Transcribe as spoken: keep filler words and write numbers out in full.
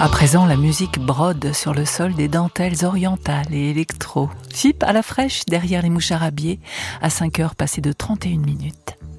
À présent, la musique brode sur le sol des dentelles orientales et électro. Chip à la fraîche derrière les mouches arabiées à cinq heures passées de trente et une minutes.